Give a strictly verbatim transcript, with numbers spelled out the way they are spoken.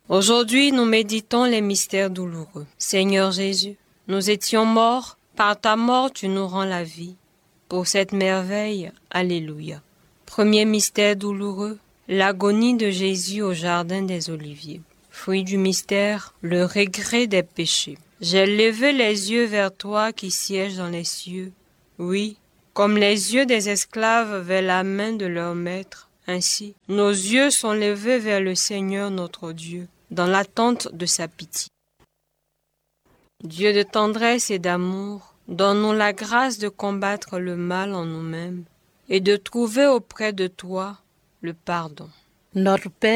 Aujourd'hui, nous méditons les mystères douloureux. Seigneur Jésus, nous étions morts, par ta mort tu nous rends la vie. Pour cette merveille, Alléluia. Premier mystère douloureux, l'agonie de Jésus au jardin des Oliviers. Fruit du mystère, le regret des péchés. J'ai levé les yeux vers toi qui sièges dans les cieux. Oui, comme les yeux des esclaves vers la main de leur maître, ainsi, nos yeux sont levés vers le Seigneur notre Dieu, dans l'attente de sa pitié. Dieu de tendresse et d'amour, donne-nous la grâce de combattre le mal en nous-mêmes et de trouver auprès de toi le pardon. Notre Père